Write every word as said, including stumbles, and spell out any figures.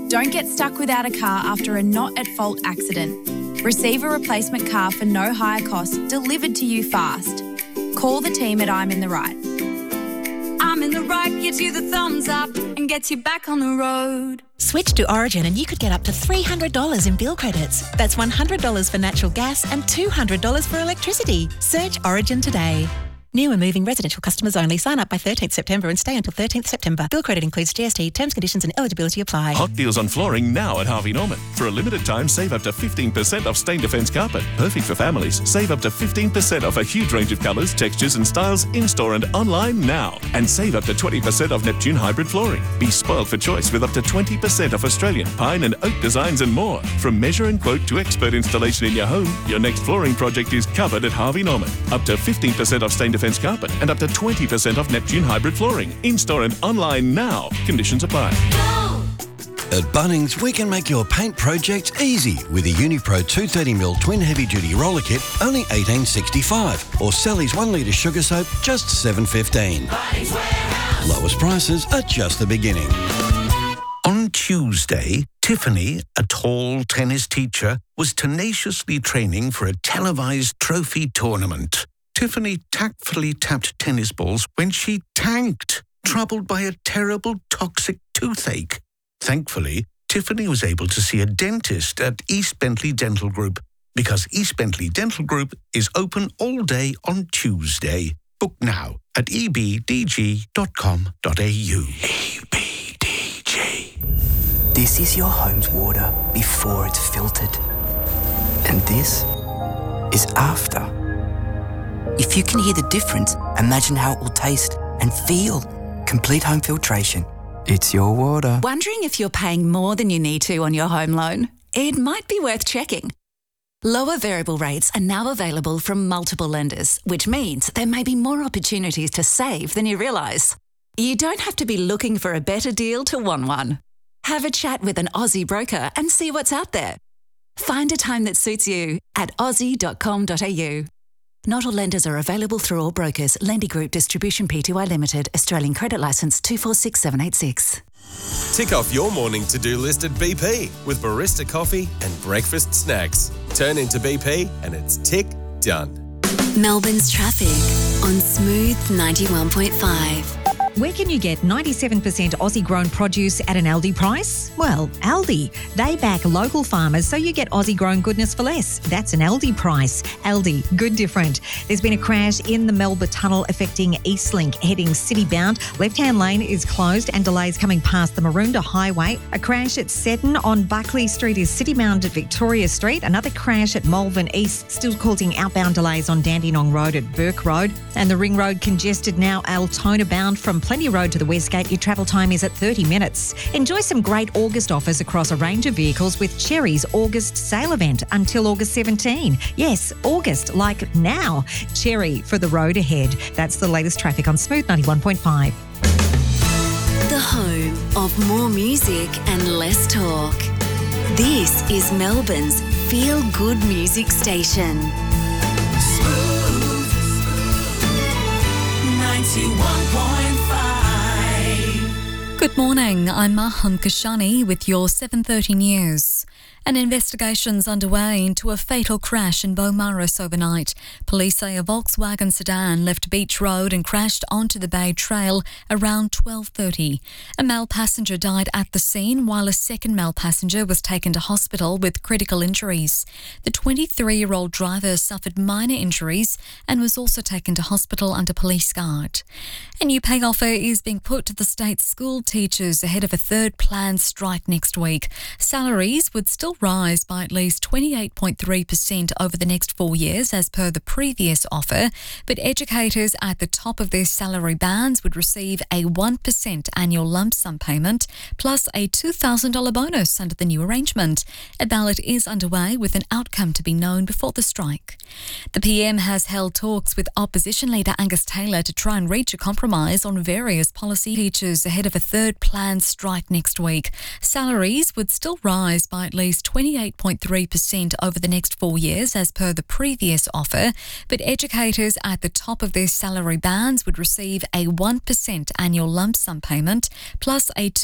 Don't get stuck without a car after a not-at-fault accident. Receive a replacement car for no higher cost delivered to you fast. Call the team at I'm in the Right. I'm in the Right gives you the thumbs up and gets you back on the road. Switch to Origin and you could get up to three hundred dollars in bill credits. That's one hundred dollars for natural gas and two hundred dollars for electricity. Search Origin today. New and moving residential customers only. Sign up by thirteenth September and stay until thirteenth September. Bill credit includes G S T. Terms, conditions and eligibility apply. Hot deals on flooring now at Harvey Norman. For a limited time, save up to fifteen percent off Stain Defence carpet. Perfect for families. Save up to fifteen percent off a huge range of colours, textures and styles in-store and online now. And save up to twenty percent off Neptune hybrid flooring. Be spoiled for choice with up to twenty percent off Australian, pine and oak designs and more. From measure and quote to expert installation in your home, your next flooring project is covered at Harvey Norman. Up to fifteen percent off Stain Defence carpet and up to twenty percent off Neptune hybrid flooring. In-store and online now. Conditions apply. At Bunnings, we can make your paint project easy with a Unipro two thirty mil twin heavy-duty roller kit, only eighteen sixty-five, or Sally's one litre sugar soap, just seven fifteen. Lowest prices are just the beginning. On Tuesday, Tiffany, a tall tennis teacher, was tenaciously training for a televised trophy tournament. Tiffany tactfully tapped tennis balls when she tanked, troubled by a terrible toxic toothache. Thankfully, Tiffany was able to see a dentist at East Bentley Dental Group because East Bentley Dental Group is open all day on Tuesday. Book now at e b d g dot com dot a u. E B D G. This is your home's water before it's filtered. And this is after. If you can hear the difference, imagine how it will taste and feel. Complete home filtration. It's your water. Wondering if you're paying more than you need to on your home loan? It might be worth checking. Lower variable rates are now available from multiple lenders, which means there may be more opportunities to save than you realise. You don't have to be looking for a better deal to want one. Have a chat with an Aussie broker and see what's out there. Find a time that suits you at aussie dot com dot a u. Not all lenders are available through all brokers. Lendy Group Distribution Pty Limited. Australian Credit Licence two four six seven eight six. Tick off your morning to-do list at B P with barista coffee and breakfast snacks. Turn into B P and it's tick done. Melbourne's traffic on Smooth ninety-one point five. Where can you get ninety-seven percent Aussie-grown produce at an Aldi price? Well, Aldi. They back local farmers so you get Aussie-grown goodness for less. That's an Aldi price. Aldi, good different. There's been a crash in the Melba Tunnel affecting Eastlink heading city-bound. Left-hand lane is closed and delays coming past the Maroondah Highway. A crash at Seddon on Buckley Street is city-bound at Victoria Street. Another crash at Malvern East, still causing outbound delays on Dandenong Road at Burke Road. And the Ring Road congested now Altona-bound from Plenty Road to the Westgate. Your travel time is at thirty minutes. Enjoy some great August offers across a range of vehicles with Cherry's August sale event until August seventeenth. Yes, August, like now. Cherry for the road ahead. That's the latest traffic on Smooth ninety-one point five. The home of more music and less talk. This is Melbourne's feel-good music station. Smooth ninety-one point five. Good morning, I'm Maham Kashani with your seven thirty news. An investigation's underway into a fatal crash in Beaumaris overnight. Police say a Volkswagen sedan left Beach Road and crashed onto the Bay Trail around twelve thirty. A male passenger died at the scene while a second male passenger was taken to hospital with critical injuries. The twenty-three-year-old driver suffered minor injuries and was also taken to hospital under police guard. A new pay offer is being put to the state's school teachers ahead of a third planned strike next week. Salaries would still rise by at least twenty-eight point three percent over the next four years as per the previous offer, but educators at the top of their salary bands would receive a one percent annual lump sum payment plus a two thousand dollars bonus under the new arrangement. A ballot is underway with an outcome to be known before the strike. The P M has held talks with opposition leader Angus Taylor to try and reach a compromise on various policy features ahead of a third planned strike next week. Salaries would still rise by at least twenty-eight point three percent over the next four years as per the previous offer, but educators at the top of their salary bands would receive a one percent annual lump sum payment plus a